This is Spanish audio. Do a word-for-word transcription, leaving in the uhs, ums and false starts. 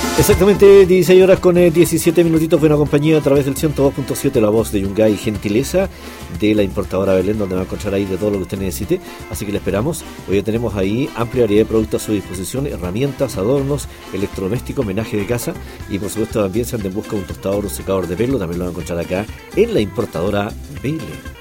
Exactamente dieciséis horas con eh, diecisiete minutitos. Buena compañía a través del ciento dos punto siete, la voz de Yungay, gentileza de la importadora Belén, donde va a encontrar ahí de todo lo que usted necesite. Así que le esperamos. Hoy tenemos ahí amplia variedad de productos a su disposición: herramientas, adornos, electrodomésticos, menaje de casa. Y por supuesto también se anden en busca de un tostador o secador de pelo. También lo van a encontrar acá en la importadora Belén.